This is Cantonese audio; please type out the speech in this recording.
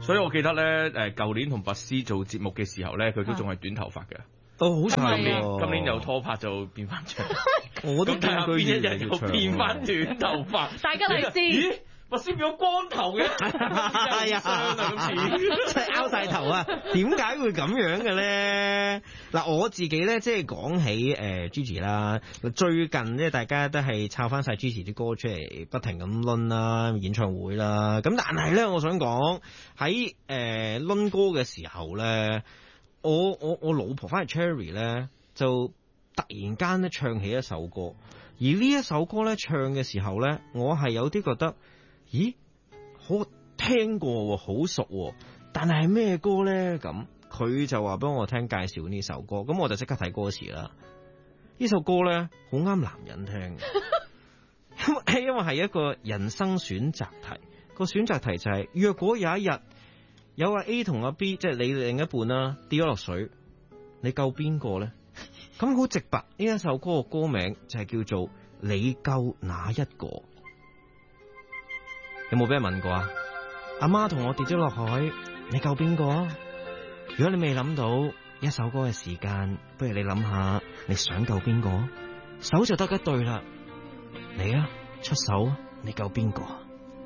所以我記得咧，舊年同拔絲做節目嘅時候咧，佢都仲係短頭髮嘅。 好今慘年喎！ 今年有拖拍就變翻長， 我都咁睇下邊一日又見佢變翻短頭髮。 大家嚟試。 咦？拔絲變咗光頭嘅， 係啊，真係拗晒頭啊！點解會咁樣嘅咧？嗱，我自己咧，即係講起Gigi 啦，最近咧大家都係抄翻晒 Gigi 啲歌出嚟，不停咁掄啦，演唱會啦。咁但係咧，我想講喺掄歌嘅時候咧，我老婆翻嚟 Cherry 咧，就突然間咧唱起一首歌，而呢一首歌咧唱嘅時候咧，我係有啲覺得。咦，好聽過，好熟，但係咩歌咧？咁佢就話俾我聽介紹呢首歌，咁我就即刻睇歌詞啦。呢首歌咧好啱男人聽，因為係一個人生選擇題。個選擇題就係、若果有一日有阿 A 同阿 B， 即係你另一半啦，跌咗落水，你救邊個咧？咁好直白，呢一首歌嘅歌名就係叫做你救哪一個？有冇俾人問過啊？阿媽同我跌咗落海，你救邊個啊？如果你未諗到一首歌嘅時間，不如你諗下你想救邊個？手就得一對啦，你啊出手，你救邊個啊？